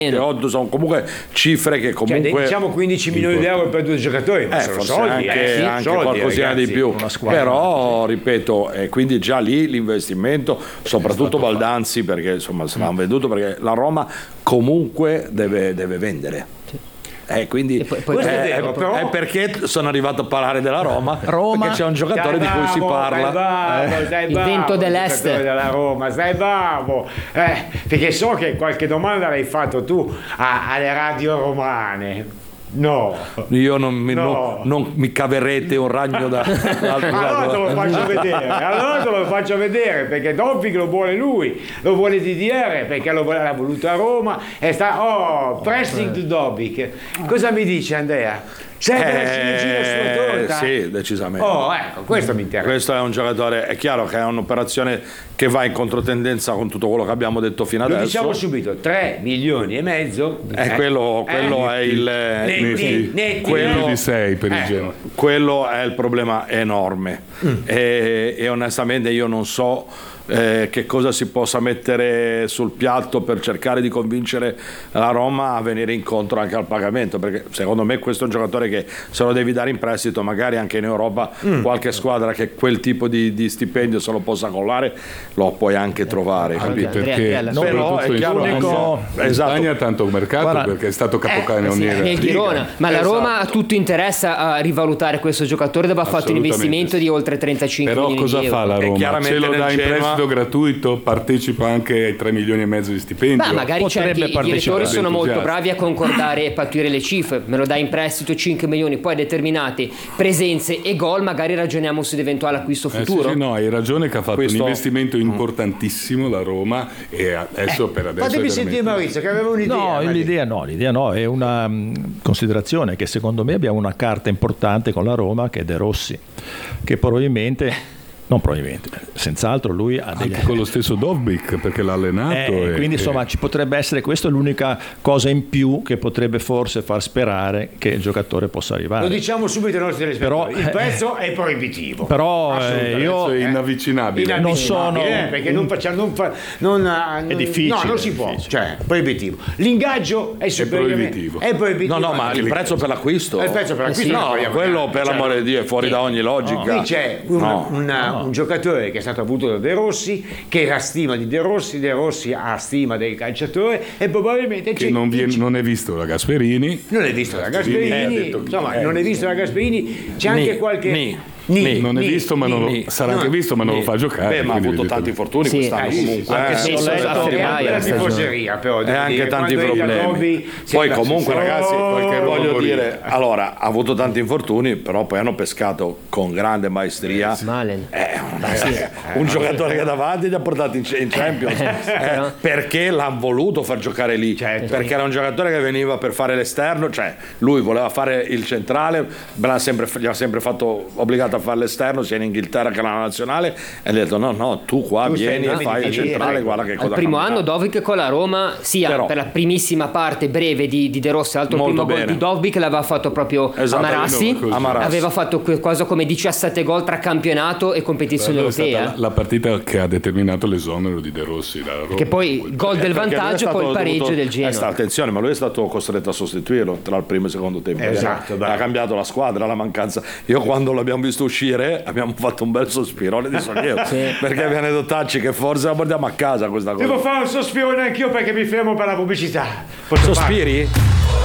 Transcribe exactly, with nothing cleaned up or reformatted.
otto sono comunque cifre che comunque cioè, diciamo quindici milioni di euro per due giocatori, eh, sono forse soldi, anche, eh, anche soldi, qualcosina ragazzi, di più, però ripeto, eh, quindi già lì l'investimento, soprattutto Baldanzi, perché insomma se l'hanno venduto, perché la Roma comunque deve, deve vendere. Eh, quindi poi, poi è, vero, è, però... è perché sono arrivato a parlare della Roma, Roma perché c'è un giocatore dai, di cui si bravo, parla, dai, bravo, eh. dai, il bravo, vento dell'est della Roma, stai bravo, eh, perché so che qualche domanda l'hai fatto tu a, alle radio romane. No, io non mi, no. non, non mi caverete un ragno da, allora te lo faccio vedere, allora te lo faccio vedere, perché Dobbik lo vuole lui, lo vuole D D R perché lo vuole, l'ha voluto a Roma e sta, oh, pressing to Dobbik. Cosa mi dice Andrea? Sempre la ciliegina sulla torta? Sì, decisamente. Oh, ecco, questo mi interessa. Questo è un giocatore, è chiaro che è un'operazione che va in controtendenza con tutto quello che abbiamo detto fino Lo adesso. diciamo subito, tre milioni e mezzo. Eh, eh, quello, quello eh, è il netti, netti, quello, di sei per il eh, Genoa. Quello è il problema enorme. Mm. E, e onestamente io non so Eh, che cosa si possa mettere sul piatto per cercare di convincere la Roma a venire incontro anche al pagamento, perché secondo me questo è un giocatore che se lo devi dare in prestito, magari anche in Europa mm. qualche squadra che quel tipo di, di stipendio se lo possa collare lo puoi anche trovare, anche perché Andrea, no, però è chiaro che no, in esatto. Spagna ha tanto mercato. Guarda, perché è stato capocannoniere eh, nel Girona, ma la esatto. Roma ha tutto interesse a rivalutare questo giocatore dopo ha fatto un investimento di oltre trentacinque però milioni di euro. Però cosa fa la Roma? Ce lo dà in Genoa... prestito gratuito, partecipa anche ai tre milioni e mezzo di stipendio. Ma magari certi i direttori sono molto bravi a concordare e pattuire le cifre, me lo dai in prestito cinque milioni, poi determinate presenze e gol magari ragioniamo su eventuale acquisto futuro. Eh, sì, sì, no, hai ragione che ha fatto Questo... un investimento importantissimo la Roma e adesso eh, per adesso fatemi sentire Maurizio che aveva un'idea. No, l'idea no, l'idea no, è una um, considerazione che secondo me abbiamo una carta importante con la Roma che è De Rossi, che probabilmente non probabilmente, senz'altro lui ha degli... anche con lo stesso Dobbik perché l'ha allenato eh, e, quindi insomma e... ci potrebbe essere, questa è l'unica cosa in più che potrebbe forse far sperare che il giocatore possa arrivare. Lo diciamo subito ai nostri telespettatori, il prezzo eh, è proibitivo, però eh, io è inavvicinabile, eh, non sono eh, perché non facciamo non, fa, non, è difficile, no, non si può, cioè proibitivo, l'ingaggio è superiore, è proibitivo, è proibitivo. No, no, ma il prezzo per l'acquisto, il prezzo per l'acquisto no, no, quello per cioè, l'amore di Dio è fuori sì. da ogni logica. Qui c'è un, no. una, no. un giocatore che è stato avuto da De Rossi, che ha stima di De Rossi, De Rossi ha stima del calciatore e probabilmente che c'è, non, viene, non è visto da Gasperini, non è visto da Gasperini, insomma non è visto da Gasperini, c'è anche Ni, qualche ni. Ni, non è ni, visto ma non ni, lo, sarà no, anche visto ma non ni. lo fa giocare. Beh, ma ha avuto tanti infortuni sì, quest'anno eh, sì, comunque, anche eh. se sì, letto, sì, è la sì, tifoseria però e anche tanti problemi. Poi comunque ragazzi, oh, voglio dire, allora ha avuto tanti infortuni, però poi hanno pescato con grande maestria Malen. eh, eh, un giocatore che davanti li ha portati in, in Champions eh, perché l'ha voluto far giocare lì, certo. perché era un giocatore che veniva per fare l'esterno, cioè lui voleva fare il centrale, l'ha sempre, gli ha sempre fatto obbligato a fare l'esterno sia in Inghilterra che alla nazionale e ha detto no no tu qua tu vieni e fai il centrale, ecco. guarda che cosa al primo cambia. anno Dobbik con la Roma sia Però, per la primissima parte breve di, di De Rossi, l'altro il molto primo gol bene. di Dobbik l'aveva fatto proprio Esatto, a Marassi, no, Marassi. aveva fatto qualcosa come diciassette gol tra campionato e competizione Quella è stata europea, la, la partita che ha determinato l'esonero di De Rossi da Roma. che poi il gol del Perché lui è vantaggio e stato poi il pareggio dovuto- del eh, Genoa. sta- attenzione, ma lui è stato costretto a sostituirlo tra il primo e il secondo tempo. Esatto, ha cambiato la squadra, la mancanza. Io quando l'abbiamo visto uscire abbiamo fatto un bel sospirone di sollievo perché viene Tacci che forse la portiamo a casa questa cosa. Devo fare un sospirone anch'io perché mi fermo per la pubblicità. Posso Sospiri? fare?